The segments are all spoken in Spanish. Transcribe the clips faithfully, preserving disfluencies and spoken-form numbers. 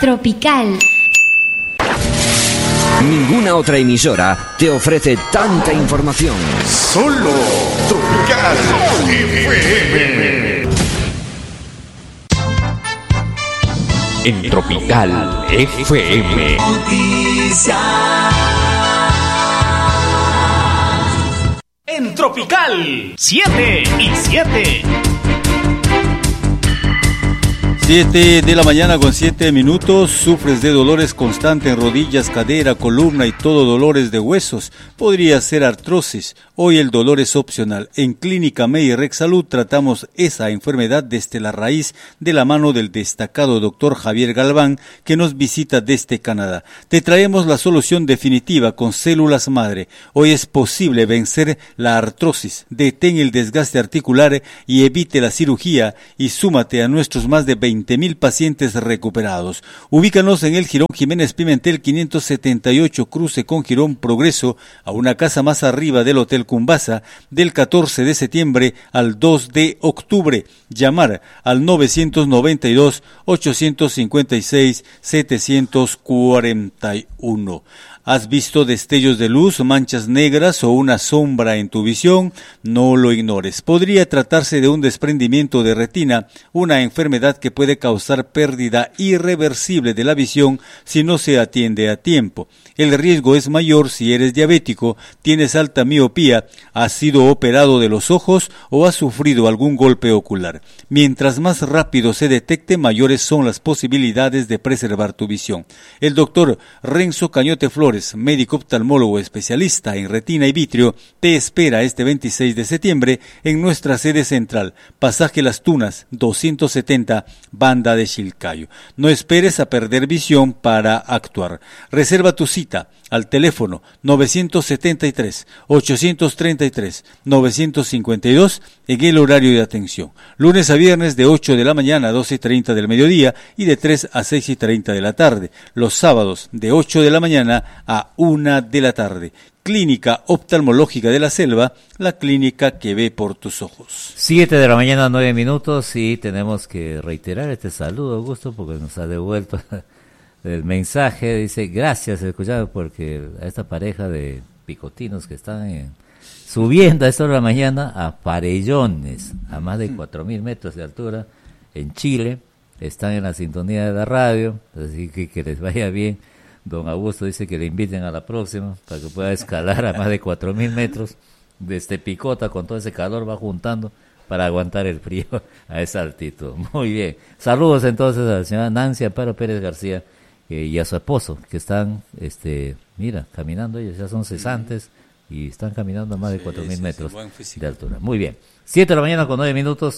Tropical. Ninguna otra emisora te ofrece tanta información. Solo Tropical F M. En Tropical F M. En Tropical siete y siete. siete de la mañana con siete minutos. ¿Sufres de dolores constantes en rodillas, cadera, columna y todo dolores de huesos? Podría ser artrosis. Hoy el dolor es opcional. En Clínica Medirex Salud tratamos esa enfermedad desde la raíz de la mano del destacado doctor Javier Galván, que nos visita desde Canadá. Te traemos la solución definitiva con células madre. Hoy es posible vencer la artrosis. Detén el desgaste articular y evite la cirugía, y súmate a nuestros más de veinte mil pacientes recuperados. Ubícanos en el Jirón Jiménez Pimentel quinientos setenta y ocho, cruce con Jirón Progreso, a una casa más arriba del Hotel Cumbasa, del catorce de septiembre al dos de octubre. Llamar al novecientos noventa y dos, ochocientos cincuenta y seis, setecientos cuarenta y uno. ¿Has visto destellos de luz, manchas negras o una sombra en tu visión? No lo ignores. Podría tratarse de un desprendimiento de retina, una enfermedad que puede causar pérdida irreversible de la visión si no se atiende a tiempo. El riesgo es mayor si eres diabético, tienes alta miopía, has sido operado de los ojos o has sufrido algún golpe ocular. Mientras más rápido se detecte, mayores son las posibilidades de preservar tu visión. El doctor Renzo Cañote Flores, médico oftalmólogo especialista en retina y vitrio, te espera este veintiséis de septiembre en nuestra sede central, Pasaje Las Tunas, doscientos setenta, Banda de Chilcayo. No esperes a perder visión para actuar. Reserva tu cita al teléfono novecientos setenta y tres, ochocientos treinta y tres, novecientos cincuenta y dos en el horario de atención. Lunes a viernes de ocho de la mañana a doce y treinta del mediodía y de tres a seis y treinta de la tarde. Los sábados de ocho de la mañana a una de la tarde. Clínica Oftalmológica de la Selva, la clínica que ve por tus ojos. siete de la mañana, nueve minutos, y tenemos que reiterar este saludo, Augusto, porque nos ha devuelto el mensaje. Dice, gracias, escuchado, porque a esta pareja de picotinos que están en, subiendo a esta hora de la mañana a Farellones, a más de cuatro mil metros de altura, en Chile, están en la sintonía de la radio, así que que les vaya bien. Don Augusto dice que le inviten a la próxima para que pueda escalar a más de cuatro mil metros. Desde Picota, con todo ese calor, va juntando para aguantar el frío a esa altitud. Muy bien. Saludos entonces a la señora Nancy Amparo Pérez García eh, y a su esposo, que están, este, mira, caminando. Ellos ya son cesantes y están caminando a más de cuatro mil sí, metros sí, de altura. Muy bien. Siete de la mañana con nueve minutos.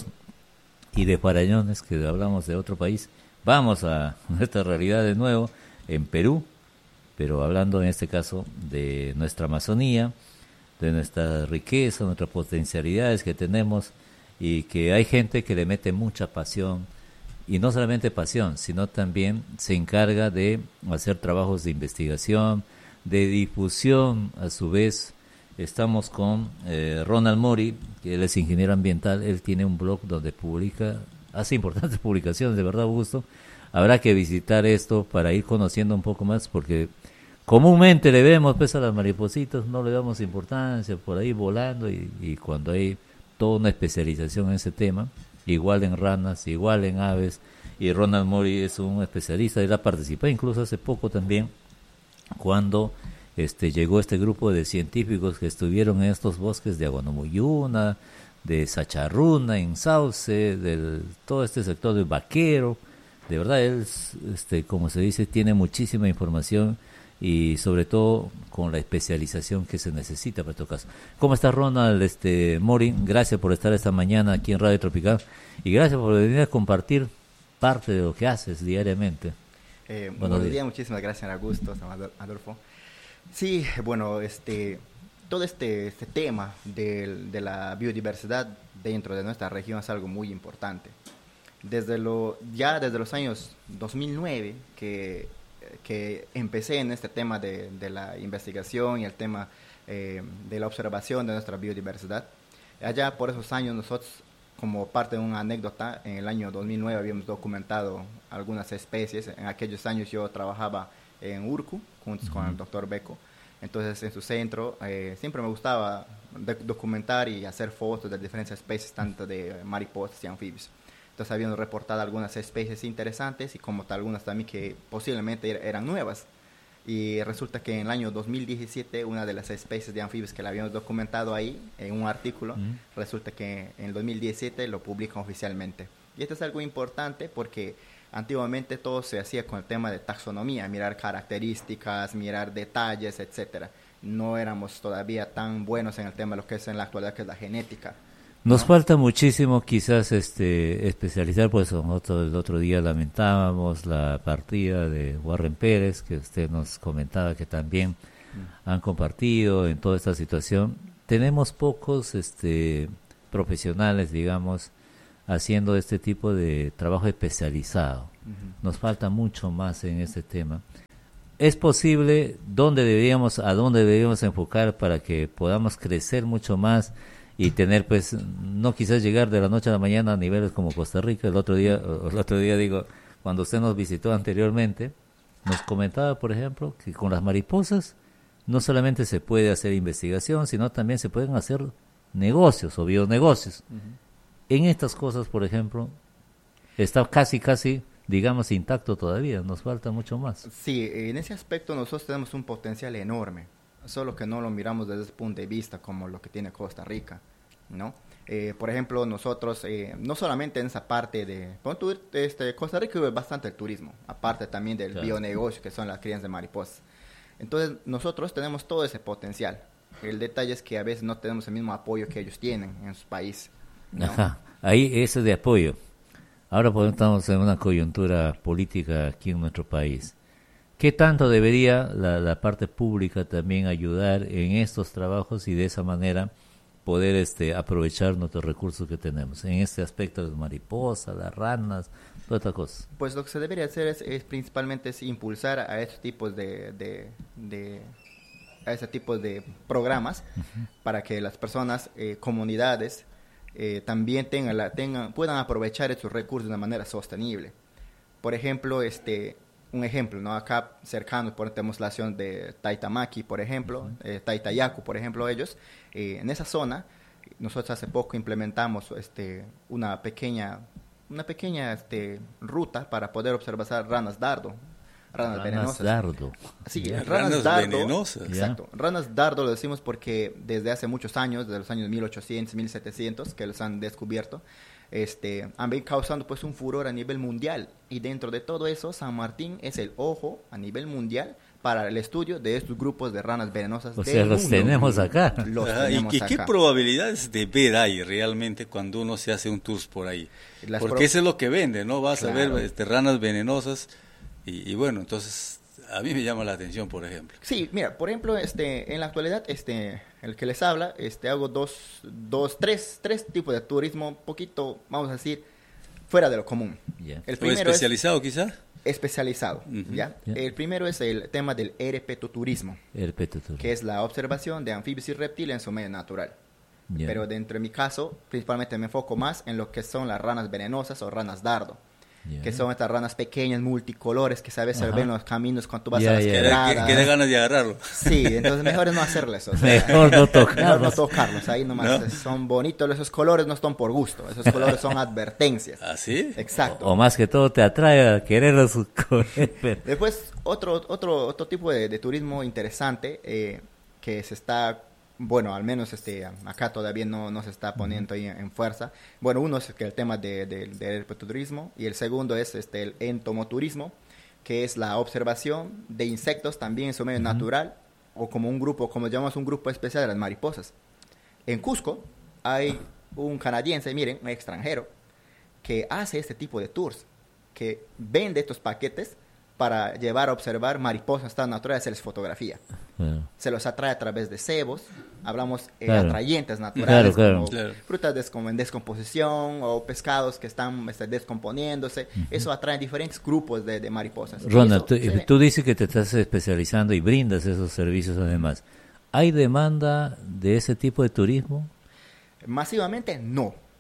Y de Farellones, que hablamos de otro país, vamos a nuestra realidad de nuevo en Perú, pero hablando en este caso de nuestra Amazonía, de nuestra riqueza, nuestras potencialidades que tenemos, y que hay gente que le mete mucha pasión, y no solamente pasión, sino también se encarga de hacer trabajos de investigación, de difusión. A su vez, estamos con eh, Ronald Mori, que él es ingeniero ambiental. Él tiene un blog donde publica, hace importantes publicaciones, de verdad, Augusto. Habrá que visitar esto para ir conociendo un poco más, porque comúnmente le vemos pues a las maripositas, no le damos importancia, por ahí volando, y, y cuando hay toda una especialización en ese tema, igual en ranas, igual en aves, y Ronald Mori es un especialista. Él ha participado incluso hace poco también, cuando este llegó este grupo de científicos que estuvieron en estos bosques de Aguanumuyuna, de Sacharruna, en Sauce, del todo este sector del Vaquero. De verdad, él, este, como se dice, tiene muchísima información, y sobre todo con la especialización que se necesita para estos casos. ¿Cómo está Ronald este, Mori? Gracias por estar esta mañana aquí en Radio Tropical, y gracias por venir a compartir parte de lo que haces diariamente. Eh, buenos días, muchísimas gracias, Augusto, Adolfo. Sí, bueno, este, todo este, este tema de, de la biodiversidad dentro de nuestra región es algo muy importante. Desde lo, ya desde los años dos mil nueve que, que empecé en este tema de, de la investigación y el tema eh, de la observación de nuestra biodiversidad. Allá por esos años nosotros como parte de una anécdota, en el año dos mil nueve habíamos documentado algunas especies. En aquellos años yo trabajaba en Urcu, juntos uh-huh. con el doctor Beco. Entonces, en su centro, eh, siempre me gustaba de- documentar y hacer fotos de diferentes especies, tanto de mariposas y anfibios. Entonces, habíamos reportado algunas especies interesantes y como tal, algunas también que posiblemente er- eran nuevas. Y resulta que en el año dos mil diecisiete, una de las especies de anfibios que la habíamos documentado ahí, en un artículo, mm. resulta que en el dos mil diecisiete lo publican oficialmente. Y esto es algo importante porque antiguamente todo se hacía con el tema de taxonomía, mirar características, mirar detalles, etcétera. No éramos todavía tan buenos en el tema de lo que es en la actualidad, que es la genética. Nos ¿no? falta muchísimo quizás este especializar, pues nosotros el otro día lamentábamos la partida de Warren Pérez, que usted nos comentaba que también mm. han compartido en toda esta situación. Tenemos pocos este profesionales, digamos, haciendo este tipo de trabajo especializado. Uh-huh. Nos falta mucho más en este tema. ¿Es posible dónde deberíamos, a dónde deberíamos enfocar para que podamos crecer mucho más y tener, pues, no quizás llegar de la noche a la mañana a niveles como Costa Rica? El otro día, el otro día digo, cuando usted nos visitó anteriormente, nos comentaba, por ejemplo, que con las mariposas no solamente se puede hacer investigación, sino también se pueden hacer negocios o bionegocios. Uh-huh. En estas cosas, por ejemplo, está casi, casi, digamos, intacto todavía. Nos falta mucho más. Sí, en ese aspecto nosotros tenemos un potencial enorme, solo que no lo miramos desde ese punto de vista como lo que tiene Costa Rica, ¿no? Eh, por ejemplo, nosotros, eh, no solamente en esa parte de... Bueno, este, Costa Rica vive bastante el turismo, aparte también del claro. bionegocio, que son las crías de mariposas. Entonces, nosotros tenemos todo ese potencial. El detalle es que a veces no tenemos el mismo apoyo que ellos tienen en su país, ¿no? Ajá, ahí ese de apoyo. Ahora pues estamos en una coyuntura política aquí en nuestro país. ¿Qué tanto debería la, la parte pública también ayudar en estos trabajos y de esa manera poder este aprovechar nuestros recursos que tenemos en este aspecto de las mariposas, las ranas, toda esta cosa? Pues lo que se debería hacer es, es principalmente es impulsar a estos tipos de, de, de a ese tipo de programas uh-huh. para que las personas, eh, comunidades, Eh, también tengan la, tengan, puedan aprovechar estos recursos de una manera sostenible. Por ejemplo, este, un ejemplo, ¿no? Acá cercano, por tenemos la zona de Taitamaki, por ejemplo, uh-huh. eh, Taitayacu, por ejemplo, ellos, eh, en esa zona, nosotros hace poco implementamos este, una pequeña, una pequeña este, ruta para poder observar ranas dardo. Ranas, ranas venenosas. dardo. Sí, yeah, ranas, ranas dardo. venenosas. Exacto. Yeah. Ranas dardo lo decimos porque desde hace muchos años, desde los años mil ochocientos, mil setecientos, que los han descubierto, este, han venido causando pues un furor a nivel mundial. Y dentro de todo eso, San Martín es el ojo a nivel mundial para el estudio de estos grupos de ranas venenosas. O sea, los mundo. tenemos acá. Los ah, tenemos ¿Y, y acá. qué probabilidades de ver hay realmente cuando uno se hace un tour por ahí? Las Porque pro- eso es lo que vende, ¿no? Vas claro. a ver este, ranas venenosas y, y bueno, entonces... A mí me llama la atención, por ejemplo. Sí, mira, por ejemplo, este, en la actualidad, este, el que les habla, este, hago dos, dos, tres, tres tipos de turismo, un poquito, vamos a decir, fuera de lo común. Yeah. El primero ¿O especializado, es, quizá? Especializado, uh-huh. ¿ya? Yeah. El primero es el tema del herpetoturismo, herpetoturismo, que es la observación de anfibios y reptiles en su medio natural. Yeah. Pero dentro de mi caso, principalmente me enfoco más en lo que son las ranas venenosas o ranas dardo. Yeah. Que son estas ranas pequeñas, multicolores, que sabes se ven en los caminos cuando tú vas yeah, a las yeah. quebradas. Que, que da ganas de agarrarlo. Sí, entonces mejor es no hacerles. O sea, mejor no tocarlos. Mejor no tocarlos, ahí nomás. ¿No? Son bonitos, esos colores no están por gusto, esos colores son advertencias. ¿Ah, sí? Exacto. O, o más que todo te atrae a quererlos correr. Después, otro, otro, otro tipo de, de turismo interesante eh, que se está... Bueno, al menos este acá todavía no, no se está poniendo ahí en, en fuerza. Bueno, uno es que el tema de, de, del herpetoturismo y el segundo es este el entomoturismo, que es la observación de insectos también en su medio uh-huh. natural o como un grupo, como llamamos un grupo especial de las mariposas. En Cusco hay un canadiense, miren, un extranjero, que hace este tipo de tours, que vende estos paquetes para llevar a observar mariposas en estado natural, se les fotografía. Claro. Se los atrae a través de cebos, hablamos eh, claro. atrayentes naturales, claro, claro. como claro. frutas descom- en descomposición o pescados que están este, descomponiéndose. Uh-huh. Eso atrae diferentes grupos de, de mariposas. Ronald, tú, tú dices que te estás especializando y brindas esos servicios además. ¿Hay demanda de ese tipo de turismo? Masivamente, no.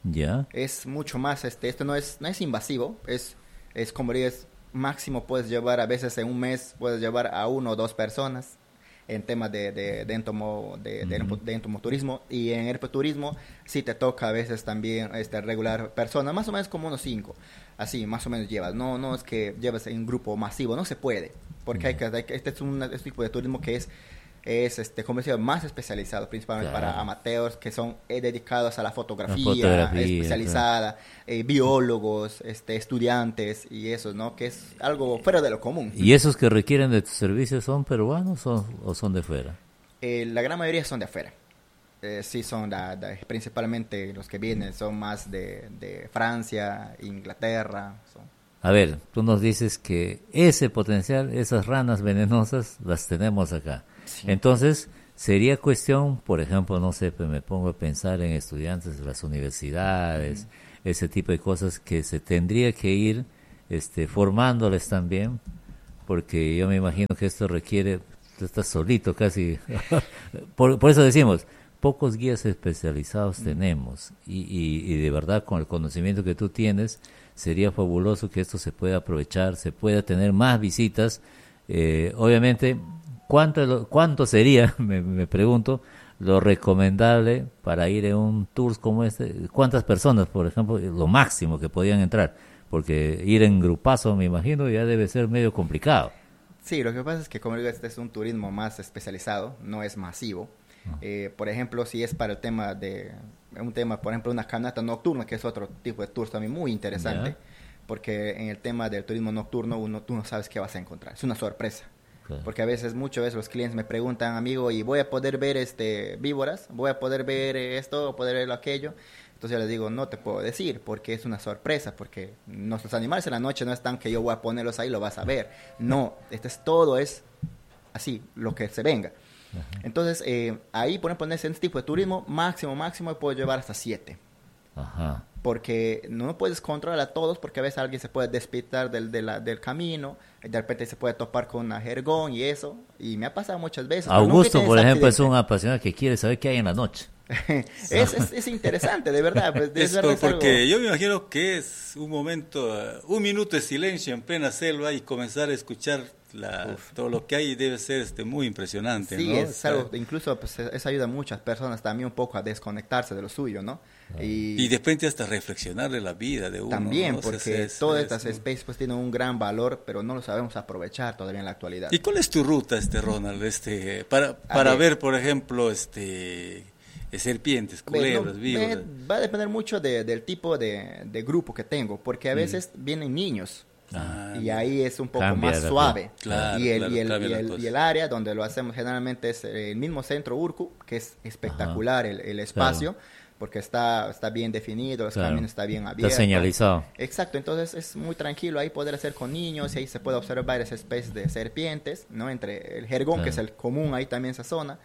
Ya. Es mucho más, este, esto no es, no es invasivo, es, es como dices, máximo puedes llevar, a veces en un mes puedes llevar a uno o dos personas en temas de, de, de, entomo, de, de, Ujú. de entomoturismo, y en herpetoturismo sí te toca a veces también este, regular personas, más o menos como unos cinco, así más o menos llevas, no, no es que lleves en un grupo masivo, no se puede, porque hay que, hay que este es un este tipo de turismo que es es este comercio más especializado, principalmente Claro. para amateurs que son eh, dedicados a la fotografía, La fotografía, especializada, eh, biólogos, este, estudiantes y eso, ¿no? Que es algo fuera de lo común. ¿Y esos que requieren de tus servicios son peruanos o, o son de fuera? Eh, la gran mayoría son de afuera. Eh, sí, son la- la- principalmente los que vienen son más de, de Francia, Inglaterra. Son. A ver, tú nos dices que ese potencial, esas ranas venenosas, las tenemos acá. Entonces, sería cuestión, por ejemplo, no sé, pues me pongo a pensar en estudiantes de las universidades, mm. ese tipo de cosas que se tendría que ir este, formándoles también, porque yo me imagino que esto requiere, tú estás solito casi, por, por eso decimos, pocos guías especializados mm. tenemos, y, y, y de verdad con el conocimiento que tú tienes, sería fabuloso que esto se pueda aprovechar, se pueda tener más visitas, eh, obviamente. ¿Cuánto, cuánto sería, me, me pregunto, lo recomendable para ir en un tour como este? ¿Cuántas personas, por ejemplo, lo máximo que podían entrar? Porque ir en grupazo, me imagino, ya debe ser medio complicado. Sí, lo que pasa es que, como digo, este es un turismo más especializado, no es masivo. Uh-huh. Eh, por ejemplo, si es para el tema de, un tema, por ejemplo, una caminata nocturna, que es otro tipo de tour también muy interesante, ¿ya? Porque en el tema del turismo nocturno, uno, tú no sabes qué vas a encontrar, es una sorpresa. Porque a veces, muchas veces los clientes me preguntan, amigo, ¿y voy a poder ver este víboras? ¿Voy a poder ver esto o poder ver aquello? Entonces yo les digo, no te puedo decir, porque es una sorpresa, porque nuestros animales en la noche no están que yo voy a ponerlos ahí y lo vas a ver. No, este es todo, es así, lo que se venga. Ajá. Entonces, eh, ahí, por ejemplo, en ese tipo de turismo, máximo, máximo, puedo llevar hasta siete. Ajá. Porque no puedes controlar a todos, porque a veces alguien se puede despistar del, de la, del camino, de repente se puede topar con una jergón y eso, y me ha pasado muchas veces. Augusto, por ejemplo, accidente. Es un apasionado que quiere saber qué hay en la noche. es, es, es interesante, de verdad. Pues, de es verdad por, es porque algo... yo me imagino que es un momento, uh, un minuto de silencio en plena selva y comenzar a escuchar la, todo lo que hay debe ser este muy impresionante. Sí, ¿no? es algo, incluso pues, eso ayuda a muchas personas también un poco a desconectarse de lo suyo, ¿no? Y, y de repente hasta reflexionar de la vida de uno. También, ¿no? porque o sea, es, todas es, estas es, especies pues tienen un gran valor, pero no lo sabemos aprovechar todavía en la actualidad. ¿Y cuál es tu ruta, este Ronald? Este, para para ver. ver, por ejemplo, este serpientes, culebras, no, víboras. Va a depender mucho de, del tipo de, de grupo que tengo, porque a veces mm. vienen niños. Ah, y ahí es un poco cambia, más suave. Claro, y, el, claro, y, el, y, el, y el área donde lo hacemos generalmente es el mismo centro Urcu, que es espectacular el, el espacio, claro. porque está, está bien definido, los claro. caminos está bien abiertos. Está señalizado. Exacto, entonces es muy tranquilo ahí poder hacer con niños, y ahí se puede observar varias especies de serpientes, ¿no? Entre el jergón, claro. que es el común ahí también en esa zona,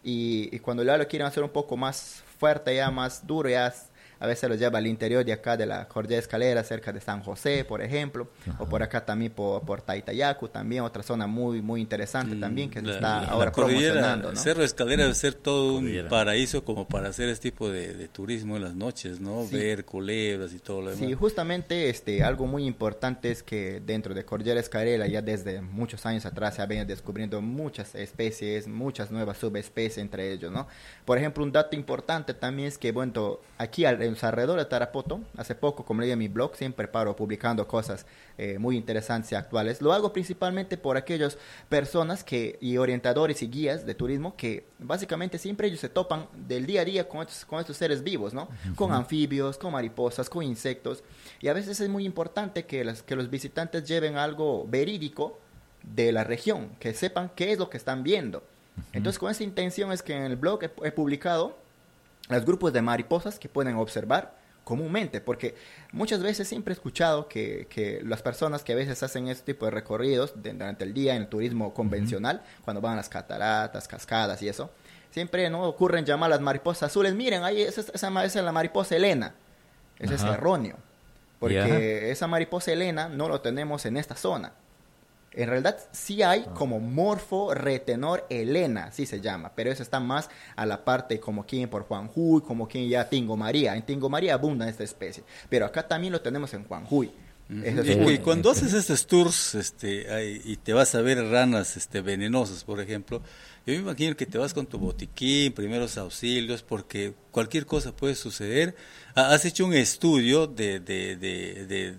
y, y cuando ya lo quieren hacer un poco más fuerte, ya más duro, ya a veces los lleva al interior de acá de la Cordillera Escalera, cerca de San José, por ejemplo, Ajá. o por acá también por, por Taitayacu, también otra zona muy muy interesante mm, también que la, se está la, ahora la promocionando, ¿no? Cerro Escalera debe ser todo un paraíso como para hacer este tipo de, de turismo en las noches, ¿no? Sí. Ver culebras y todo lo demás. Sí, justamente este algo muy importante es que dentro de Cordillera Escalera ya desde muchos años atrás se habían descubriendo muchas especies, muchas nuevas subespecies entre ellos, ¿no? Por ejemplo, un dato importante también es que, bueno, aquí al en los alrededores de Tarapoto, hace poco, como leí en mi blog, siempre paro publicando cosas eh, muy interesantes y actuales. Lo hago principalmente por aquellas personas que y orientadores y guías de turismo que básicamente siempre ellos se topan del día a día con estos, con estos seres vivos, ¿no? Uh-huh. Con anfibios, con mariposas, con insectos. Y a veces es muy importante que, las, que los visitantes lleven algo verídico de la región, que sepan qué es lo que están viendo. Uh-huh. Entonces, con esa intención es que en el blog he, he publicado los grupos de mariposas que pueden observar comúnmente, porque muchas veces siempre he escuchado que, que las personas que a veces hacen este tipo de recorridos de, durante el día en el turismo convencional, uh-huh. cuando van a las cataratas, cascadas y eso, siempre no ocurren llamar a las mariposas azules, miren, ahí esa, esa, esa es la mariposa Elena. Eso uh-huh. es erróneo, porque yeah. esa mariposa Elena no lo tenemos en esta zona. En realidad sí hay como morfo retenor helena, así se llama, pero eso está más a la parte como aquí por Juanjuy, como aquí ya Tingo María. En Tingo María abunda esta especie, pero acá también lo tenemos en Juanjuy. Eso es Y, uno. y cuando haces estos tours este, hay- y te vas a ver ranas este, venenosas, por ejemplo, yo me imagino que te vas con tu botiquín, primeros auxilios, porque cualquier cosa puede suceder. Ha- Has hecho un estudio de, de, de, de,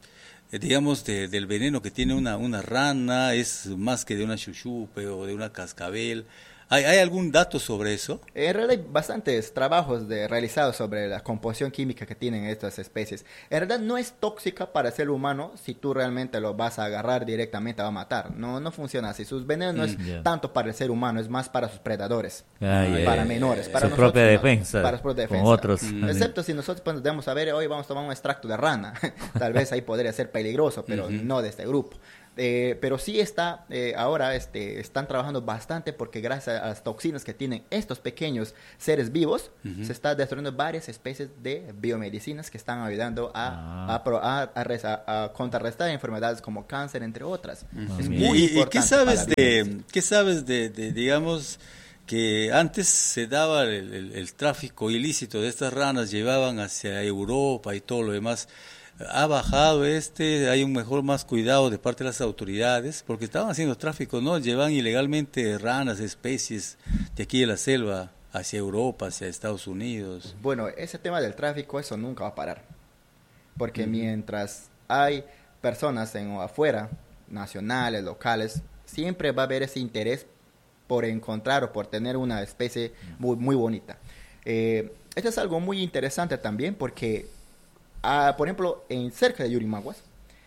eh, digamos, de- del veneno que tiene una, una rana, es más que de una chuchupe o de una cascabel. ¿Hay, hay algún dato sobre eso? En realidad hay bastantes trabajos de, realizados sobre la composición química que tienen estas especies. En realidad no es tóxica para el ser humano si tú realmente lo vas a agarrar directamente va a matar. No, no funciona así. Sus venenos no es Mm, yeah. tanto para el ser humano, es más para sus predadores, Ah, yeah, para yeah. menores. Para Su nosotros propia no, defensa, para su propia con defensa. otros. Mm. Excepto si nosotros pues, nos debemos saber, hoy vamos a tomar un extracto de rana. Tal vez ahí podría ser peligroso, pero no de este grupo. Eh, pero sí está, eh, ahora este, están trabajando bastante porque gracias a las toxinas que tienen estos pequeños seres vivos, se está destruyendo varias especies de biomedicinas que están ayudando a, Ah. a, pro- a- a res- a- a contrarrestar enfermedades como cáncer, entre otras. Es ¿Y- muy ¿Y, y importante qué sabes para la de, biomedicina. qué sabes de, de, digamos, que antes se daba el, el- el tráfico ilícito de estas ranas, llevaban hacia Europa y todo lo demás? ¿Ha bajado este? ¿Hay un mejor más cuidado de parte de las autoridades? Porque estaban haciendo tráfico, ¿no? Llevan ilegalmente ranas, especies de aquí de la selva hacia Europa, hacia Estados Unidos. Bueno, ese tema del tráfico, eso nunca va a parar. Porque mientras hay personas en o afuera, nacionales, locales, siempre va a haber ese interés por encontrar o por tener una especie muy, muy bonita. Eh, esto es algo muy interesante también porque, ah, por ejemplo, en cerca de Yurimaguas,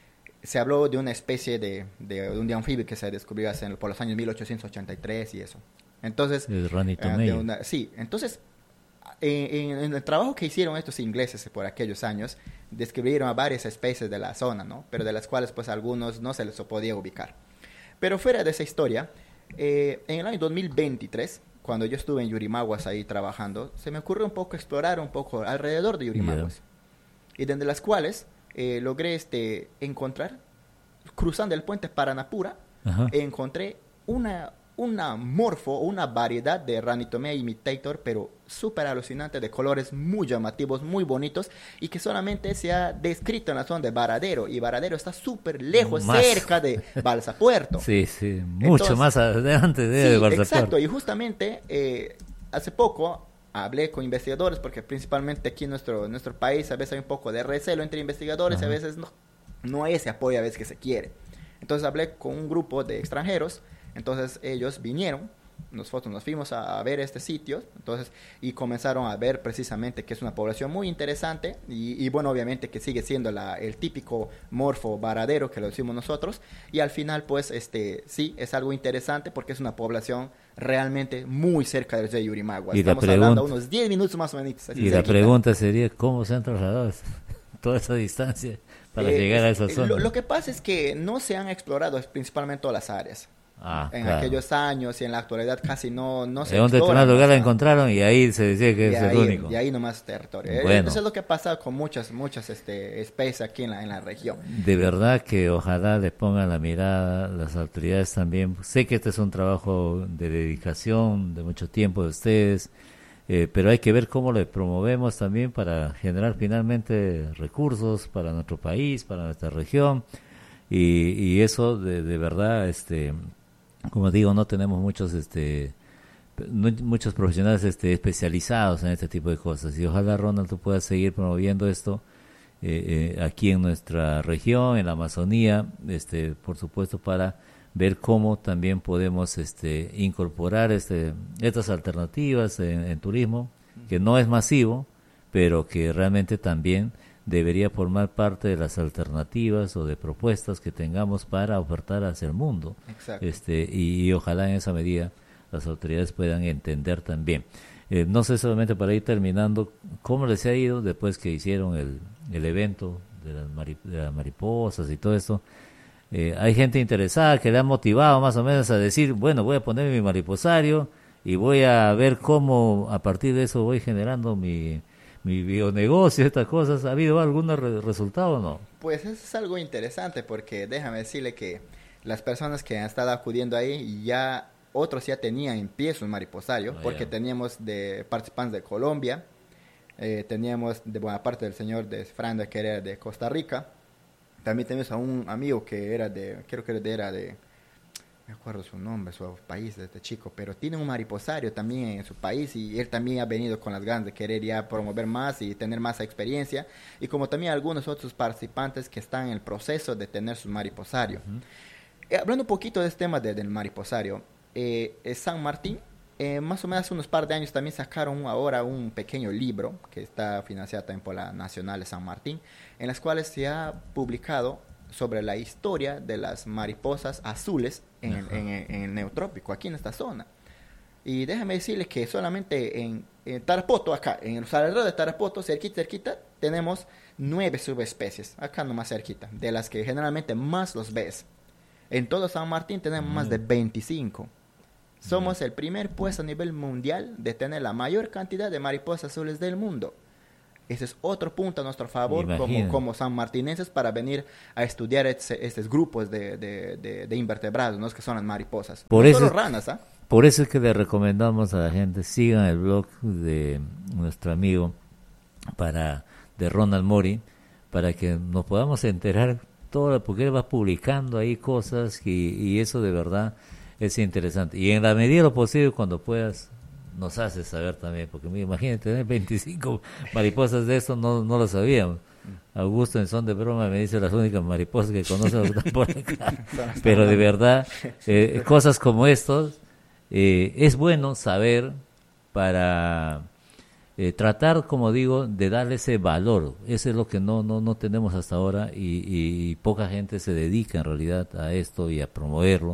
se habló de una especie de, de, de un anfibio que se descubrió hace, por los años mil ochocientos ochenta y tres y eso. Entonces, El ranito ah, de medio. una- sí, entonces en, en- en el trabajo que hicieron estos ingleses por aquellos años, describieron a varias especies de la zona, ¿no? Pero de las cuales pues algunos no se les podía ubicar. Pero fuera de esa historia, eh, en el año dos mil veintitrés, cuando yo estuve en Yurimaguas ahí trabajando, se me ocurrió un poco explorar un poco alrededor de Yurimaguas. Y de las cuales eh, logré este, encontrar, cruzando el puente Paranapura, Ajá. encontré una, una morfo, una variedad de Ranitomea imitator, pero súper alucinante, de colores muy llamativos, muy bonitos, y que solamente se ha descrito en la zona de Varadero, y Varadero está súper lejos, Más. cerca de Balsa Puerto. Sí, sí, mucho Entonces, más adelante de, Sí, de Balsapar. exacto, y justamente eh, hace poco hablé con investigadores, porque principalmente aquí en nuestro, en nuestro país a veces hay un poco de recelo entre investigadores, Ajá. y a veces no, no hay ese apoyo a veces que se quiere. Entonces hablé con un grupo de extranjeros, entonces ellos vinieron, nosotros nos fuimos a, a ver este sitio, entonces, y comenzaron a ver precisamente que es una población muy interesante, y, y bueno, obviamente que sigue siendo la, el típico morfo varadero que lo decimos nosotros, y al final pues este sí, es algo interesante porque es una población realmente muy cerca del de Yurimaguas. Y la Estamos hablando pregunta- unos diez minutos más o menos. así Y la cerquita. pregunta sería, ¿cómo se han trasladado toda esa distancia para Eh, llegar a esa eh, zona? Lo, lo que pasa es que no se han explorado principalmente todas las áreas. Ah, En claro. aquellos años y en la actualidad casi no, no se En un exploran, determinado lugar o la sea, encontraron y ahí se decía que y es ahí, el único. y ahí nomás territorio. Eh, Bueno. Eso es lo que pasa con muchas muchas este, especies aquí en la, en la región. De verdad que ojalá le pongan la mirada las autoridades también. Sé que este es un trabajo de dedicación, de mucho tiempo de ustedes, eh, pero hay que ver cómo le promovemos también para generar finalmente recursos para nuestro país, para nuestra región, y, y eso de, de verdad, este, como digo, no tenemos muchos, este, no- muchos profesionales este, especializados en este tipo de cosas, y ojalá, Ronald, tú puedas seguir promoviendo esto eh, eh, aquí en nuestra región, en la Amazonía, este, por supuesto, para ver cómo también podemos este, incorporar este, estas alternativas en, en turismo, que no es masivo, pero que realmente también debería formar parte de las alternativas o de propuestas que tengamos para ofertar hacia el mundo. Exacto. Este, y, y ojalá en esa medida las autoridades puedan entender también. Eh, no sé, solamente para ir terminando, ¿cómo les ha ido después que hicieron el, el evento de las, mari- de las mariposas y todo esto? Eh, hay gente interesada que le ha motivado más o menos a decir, bueno, voy a poner mi mariposario y voy a ver cómo a partir de eso voy generando mi, mi bionegocio, estas cosas. ¿Ha habido algún re- resultado o no? Pues eso es algo interesante porque déjame decirle que las personas que han estado acudiendo ahí, ya otros ya tenían en pie su mariposario, Oh, porque yeah. teníamos de participantes de Colombia, eh, teníamos de buena parte del señor de Fernando, que era de Costa Rica. También tenemos a un amigo que era de, creo que era de, me acuerdo su nombre, su país de este chico, pero tiene un mariposario también en su país, y él también ha venido con las ganas de querer ya promover más y tener más experiencia, y como también algunos otros participantes que están en el proceso de tener su mariposario. Uh-huh. Eh, hablando un poquito de este tema de, del mariposario, eh, eh, San Martín, eh, más o menos hace unos par de años también sacaron ahora un pequeño libro que está financiado también por la Nacional de San Martín, en las cuales se ha publicado sobre la historia de las mariposas azules en, en, en, en el neotrópico, aquí en esta zona. Y déjame decirles que solamente en, en Tarapoto, acá, en los alrededores de Tarapoto, cerquita, cerquita, tenemos nueve subespecies, acá nomás cerquita, de las que generalmente más los ves. En todo San Martín tenemos mm. más de veinticinco. Somos mm. el primer puesto a nivel mundial de tener la mayor cantidad de mariposas azules del mundo. Ese es otro punto a nuestro favor como, como sanmartinenses para venir a estudiar este, estos grupos de, de, de, de invertebrados, ¿no? Que son las mariposas. Por no eso, solo ranas, ¿ah? ¿eh? Por eso es que le recomendamos a la gente, sigan el blog de nuestro amigo para de Ronald Mori, para que nos podamos enterar todo, porque él va publicando ahí cosas y, y eso de verdad es interesante. Y en la medida de lo posible, cuando puedas, nos hace saber también, porque imagínate tener veinticinco mariposas de eso, no, no lo sabíamos. Augusto, en son de broma, me dice las únicas mariposas que conoce están por acá. Pero de verdad, eh, cosas como estos, eh, es bueno saber para eh, tratar, como digo, de darle ese valor. Eso es lo que no, no, no tenemos hasta ahora, y, y poca gente se dedica en realidad a esto y a promoverlo.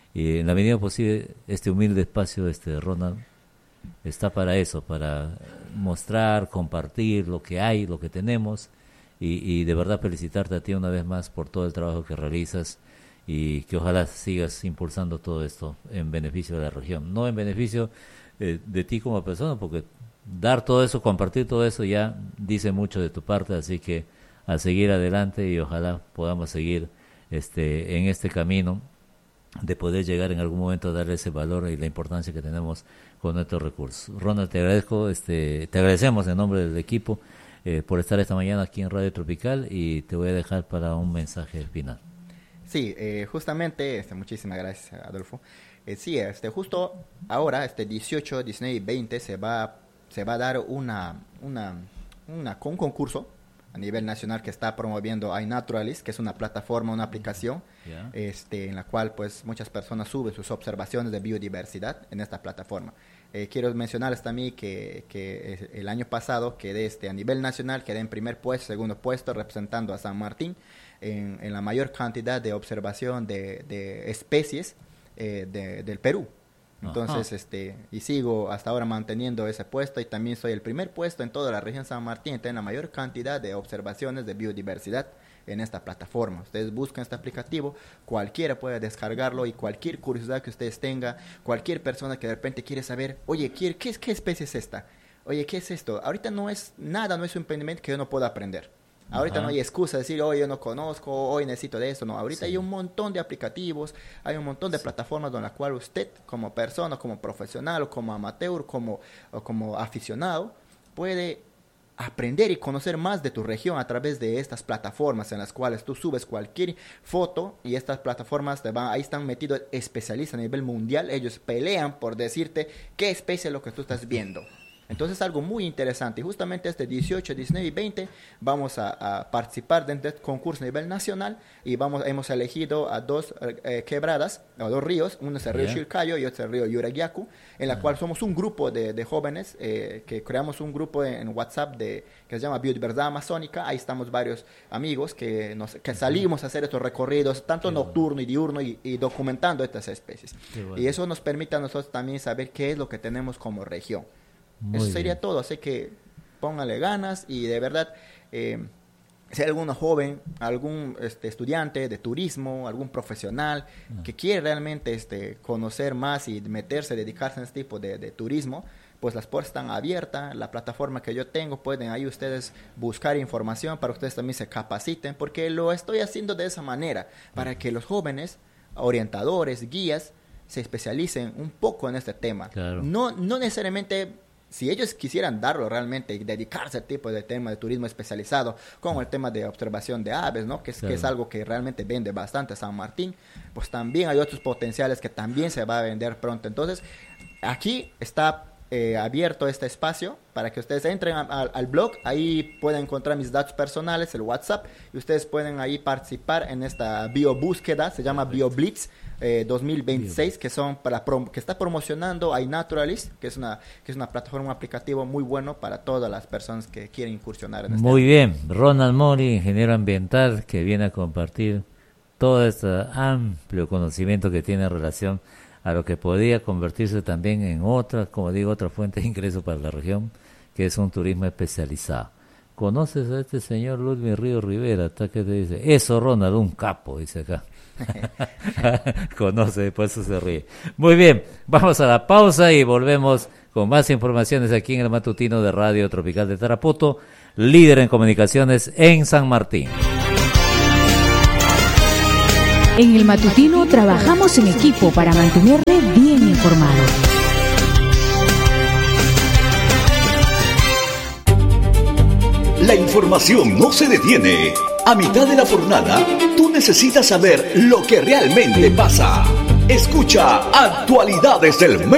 Y en la medida posible, este humilde espacio, este Ronald, está para eso, para mostrar, compartir lo que hay, lo que tenemos, y, y de verdad felicitarte a ti una vez más por todo el trabajo que realizas, y que ojalá sigas impulsando todo esto en beneficio de la región, no en beneficio eh, de ti como persona, porque dar todo eso, compartir todo eso ya dice mucho de tu parte, así que a seguir adelante, y ojalá podamos seguir este en este camino de poder llegar en algún momento a darle ese valor y la importancia que tenemos con nuestros recursos. Ronald, te agradezco, este, te agradecemos en nombre del equipo eh, por estar esta mañana aquí en Radio Tropical, y te voy a dejar para un mensaje final. Sí, eh, justamente, este, muchísimas gracias, Adolfo. Eh, sí, este, justo ahora, este dieciocho, diecinueve y veinte, se va, se va a dar una, una, una, un concurso a nivel nacional que está promoviendo iNaturalist, que es una plataforma, una aplicación, yeah. este, en la cual pues muchas personas suben sus observaciones de biodiversidad en esta plataforma. Eh, quiero mencionarles también que, que el año pasado quedé este, a nivel nacional, quedé en primer puesto, segundo puesto, representando a San Martín en, en la mayor cantidad de observación de, de especies eh, de, del Perú. Entonces, Ajá. este, y sigo hasta ahora manteniendo ese puesto, y también soy el primer puesto en toda la región San Martín, en la mayor cantidad de observaciones de biodiversidad en esta plataforma. Ustedes buscan este aplicativo, cualquiera puede descargarlo, y cualquier curiosidad que ustedes tengan, cualquier persona que de repente quiere saber, oye, ¿qué, qué, qué especie es esta? Oye, ¿qué es esto? Ahorita no es nada, no es un impedimento que yo no pueda aprender. Ahorita Ajá. no hay excusa de decir, hoy yo no conozco, hoy necesito de esto. No, ahorita sí. hay un montón de aplicativos, hay un montón de sí. plataformas donde la cual usted, como persona, como profesional, o como amateur, como, o como aficionado, puede aprender y conocer más de tu región a través de estas plataformas en las cuales tú subes cualquier foto, y estas plataformas te van, ahí están metidos especialistas a nivel mundial. Ellos pelean por decirte qué especie es lo que tú estás viendo. Entonces es algo muy interesante, y justamente este dieciocho, diecinueve y veinte vamos a, a participar de este concurso a nivel nacional, y vamos hemos elegido a dos eh, quebradas, a dos ríos. Uno es el río yeah. Chilcayo y otro es el río Yuraguacu, en la uh-huh. cual somos un grupo de, de jóvenes eh, que creamos un grupo en, en WhatsApp de, que se llama Biodiversidad Amazónica. Ahí estamos varios amigos que, nos, que salimos a hacer estos recorridos, tanto Qué nocturno bueno. y diurno, y, y documentando estas especies. Bueno. Y eso nos permite a nosotros también saber qué es lo que tenemos como región. Muy Eso sería bien. todo, así que póngale ganas, y de verdad, eh, si hay algún joven, algún este, estudiante de turismo, algún profesional no. que quiere realmente este, conocer más y meterse, dedicarse a este tipo de, de turismo, pues las puertas están abiertas. La plataforma que yo tengo, pueden ahí ustedes buscar información para que ustedes también se capaciten, porque lo estoy haciendo de esa manera, para que los jóvenes orientadores, guías, se especialicen un poco en este tema. Claro. No, no necesariamente, si ellos quisieran darlo realmente y dedicarse al tipo de tema de turismo especializado, como el tema de observación de aves, ¿no? Que es, Claro. que es algo que realmente vende bastante San Martín, pues también hay otros potenciales que también se va a vender pronto. Entonces, aquí está eh, abierto este espacio para que ustedes entren a, a, al blog, ahí pueden encontrar mis datos personales, el WhatsApp, y ustedes pueden ahí participar en esta biobúsqueda, se llama BioBlitz eh, dos mil veintiséis, que son para prom- que está promocionando iNaturalist, que es una que es una plataforma, un aplicativo muy bueno para todas las personas que quieren incursionar en este Muy ámbito. bien, Ronald Mori, ingeniero ambiental, que viene a compartir todo este amplio conocimiento que tiene en relación a lo que podría convertirse también en otra, como digo, otra fuente de ingreso para la región, que es un turismo especializado. ¿Conoces a este señor Ludwig Río Rivera? Hasta que te dice, eso Ronald, un capo, dice acá. Conoce, por eso se ríe. Muy bien, vamos a la pausa y volvemos con más informaciones aquí en el matutino de Radio Tropical de Tarapoto, líder en comunicaciones en San Martín. En el matutino trabajamos en equipo para mantenerle bien informado. La información no se detiene. A mitad de la jornada, tú necesitas saber lo que realmente pasa. Escucha Actualidades del Mes.